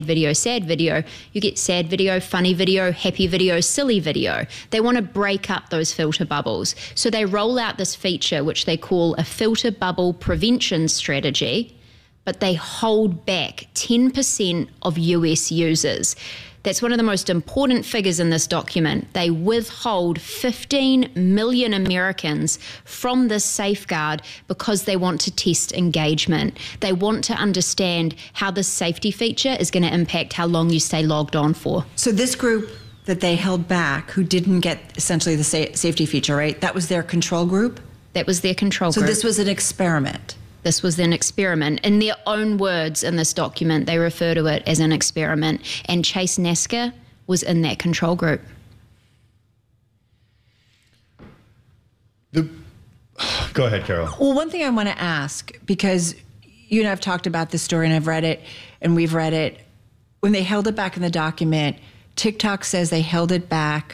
video, sad video, you get sad video, funny video, happy video, silly video. They want to break up those filter bubbles. So they roll out this feature, which they call a filter bubble prevention strategy, but they hold back 10% of US users. That's one of the most important figures in this document. They withhold 15 million Americans from this safeguard because they want to test engagement. They want to understand how this safety feature is going to impact how long you stay logged on for. So this group that they held back, who didn't get essentially the safety feature, right? That was their control group? That was their control group. So this was an experiment. This was an experiment. In their own words in this document, they refer to it as an experiment. And Chase Nasker was in that control group. Go ahead, Carol. Well, one thing I want to ask, because you and I have talked about this story and I've read it and we've read it. When they held it back in the document, TikTok says they held back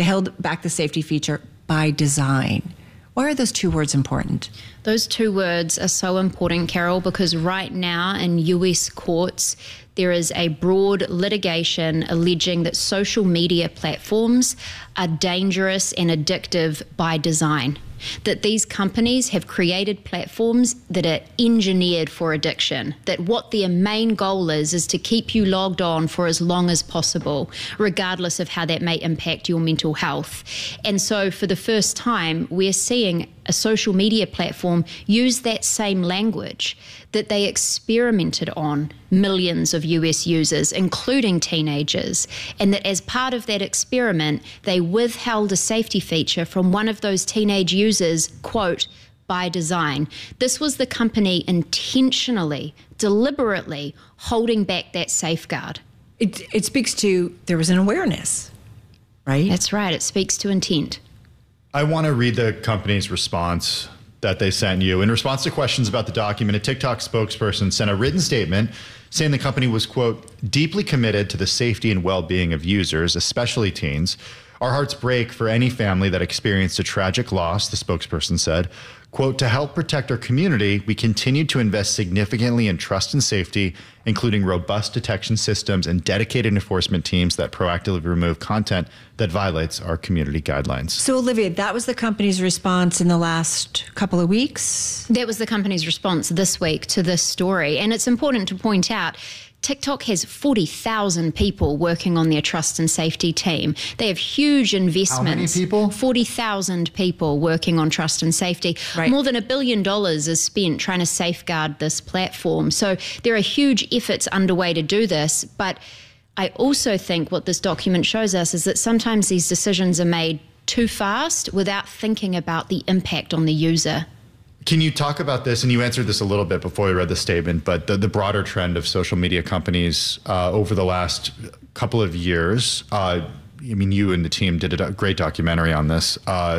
the safety feature by design. Why are those two words important? Those two words are so important, Carol, because right now in US courts, there is a broad litigation alleging that social media platforms are dangerous and addictive by design. That these companies have created platforms that are engineered for addiction, that what their main goal is to keep you logged on for as long as possible, regardless of how that may impact your mental health. And so for the first time, we're seeing a social media platform use that same language that they experimented on millions of US users, including teenagers, and that as part of that experiment, they withheld a safety feature from one of those teenage users, quote, by design. This was the company intentionally, deliberately holding back that safeguard. It speaks to, there was an awareness, right? That's right. It speaks to intent. I want to read the company's response that they sent you. In response to questions about the document, a TikTok spokesperson sent a written statement saying the company was, quote, deeply committed to the safety and well-being of users, especially teens. Our hearts break for any family that experienced a tragic loss, the spokesperson said. Quote, to help protect our community, we continue to invest significantly in trust and safety, including robust detection systems and dedicated enforcement teams that proactively remove content that violates our community guidelines. So, Olivia, that was the company's response in the last couple of weeks? That was the company's response this week to this story. And it's important to point out, TikTok has 40,000 people working on their trust and safety team. They have huge investments. How many people? 40,000 people working on trust and safety. Right. More than $1 billion is spent trying to safeguard this platform. So there are huge efforts underway to do this. But I also think what this document shows us is that sometimes these decisions are made too fast without thinking about the impact on the user. Can you talk about this? And you answered this a little bit before we read the statement, but the broader trend of social media companies over the last couple of years. I mean, you and the team did a great documentary on this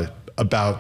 about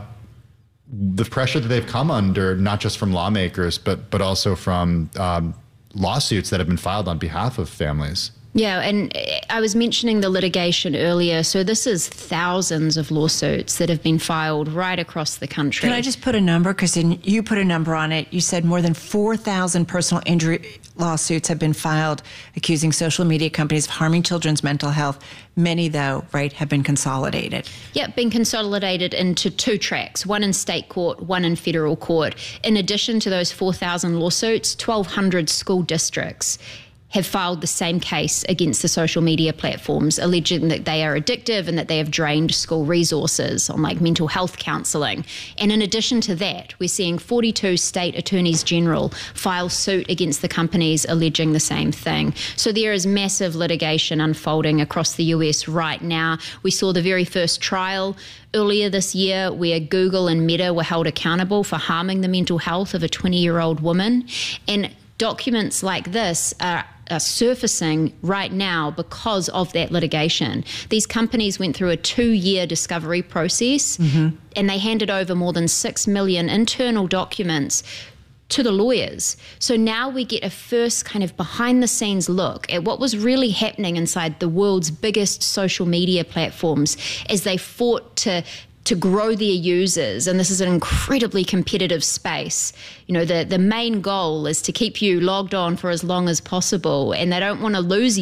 the pressure that they've come under, not just from lawmakers, but also from lawsuits that have been filed on behalf of families. Yeah, and I was mentioning the litigation earlier. So this is thousands of lawsuits that have been filed right across the country. Can I just put a number? Because you put a number on it. You said more than 4,000 personal injury lawsuits have been filed accusing social media companies of harming children's mental health. Many, though, right, have been consolidated. Yeah, been consolidated into two tracks, one in state court, one in federal court. In addition to those 4,000 lawsuits, 1,200 school districts have filed the same case against the social media platforms, alleging that they are addictive and that they have drained school resources on like mental health counselling. And in addition to that, we're seeing 42 state attorneys general file suit against the companies alleging the same thing. So there is massive litigation unfolding across the US right now. We saw the very first trial earlier this year where Google and Meta were held accountable for harming the mental health of a 20-year-old woman. And documents like this are surfacing right now because of that litigation. These companies went through a 2-year discovery process and they handed over more than 6 million internal documents to the lawyers. So now we get a first kind of behind the scenes look at what was really happening inside the world's biggest social media platforms as they fought to to grow their users, and this is an incredibly competitive space. You know, the main goal is to keep you logged on for as long as possible, and they don't want to lose